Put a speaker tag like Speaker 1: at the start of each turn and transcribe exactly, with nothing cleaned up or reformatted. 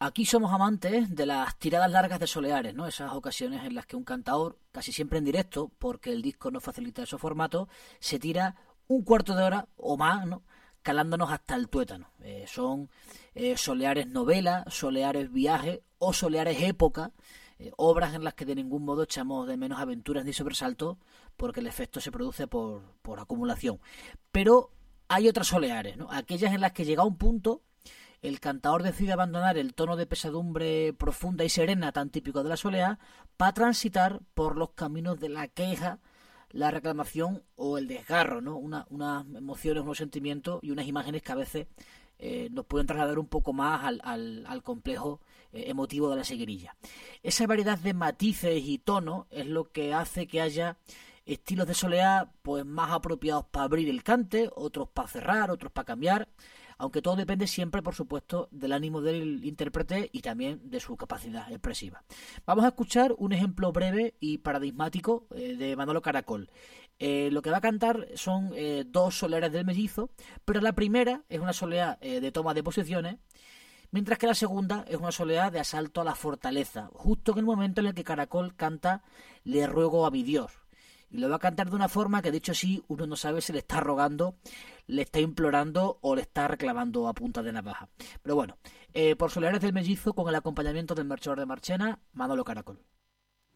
Speaker 1: Aquí somos amantes de las tiradas largas de soleares, ¿no? Esas ocasiones en las que un cantador, casi siempre en directo, porque el disco no facilita esos formatos, se tira un cuarto de hora o más, ¿no? Calándonos hasta el tuétano. Eh, son eh, soleares novela, soleares viaje o soleares época, eh, obras en las que de ningún modo echamos de menos aventuras ni sobresaltos, porque el efecto se produce por, por acumulación. Pero hay otras soleares, ¿no? Aquellas en las que llega un punto el cantador decide abandonar el tono de pesadumbre profunda y serena tan típico de la soleá para transitar por los caminos de la queja, la reclamación o el desgarro, ¿no? Una, unas emociones, unos sentimientos y unas imágenes que a veces eh, nos pueden trasladar un poco más al, al, al complejo eh, emotivo de la seguirilla. Esa variedad de matices y tonos es lo que hace que haya estilos de soleá pues más apropiados para abrir el cante, otros para cerrar, otros para cambiar, aunque todo depende siempre, por supuesto, del ánimo del intérprete y también de su capacidad expresiva. Vamos a escuchar un ejemplo breve y paradigmático eh, de Manolo Caracol. Eh, lo que va a cantar son eh, dos soleares del mellizo, pero la primera es una soleá eh, de toma de posiciones, mientras que la segunda es una soleá de asalto a la fortaleza, justo en el momento en el que Caracol canta Le ruego a mi Dios. Y lo va a cantar de una forma que, dicho así, uno no sabe si le está rogando, le está implorando o le está reclamando a punta de navaja. Pero bueno, eh, por Soleares del Mellizo, con el acompañamiento del Melchor de Marchena, Manolo Caracol.